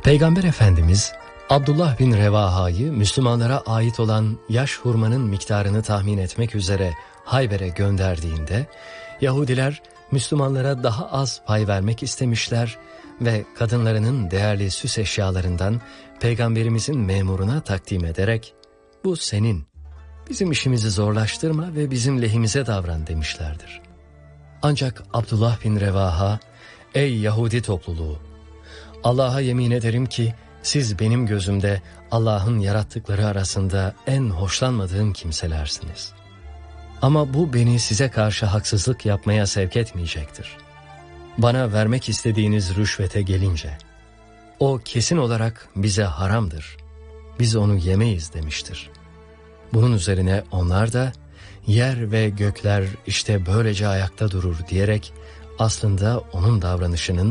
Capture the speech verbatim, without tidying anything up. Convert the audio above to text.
Peygamber Efendimiz Abdullah bin Revaha'yı Müslümanlara ait olan yaş hurmanın miktarını tahmin etmek üzere Hayber'e gönderdiğinde Yahudiler Müslümanlara daha az pay vermek istemişler ve kadınlarının değerli süs eşyalarından Peygamberimizin memuruna takdim ederek "Bu senin, bizim işimizi zorlaştırma ve bizim lehimize davran" demişlerdir. Ancak Abdullah bin Revaha, "Ey Yahudi topluluğu! Allah'a yemin ederim ki siz benim gözümde Allah'ın yarattıkları arasında en hoşlanmadığım kimselersiniz. Ama bu beni size karşı haksızlık yapmaya sevk etmeyecektir. Bana vermek istediğiniz rüşvete gelince, o kesin olarak bize haramdır. Biz onu yemeyiz" demiştir. Bunun üzerine onlar da "Yer ve gökler işte böylece ayakta durur" diyerek aslında onun davranışının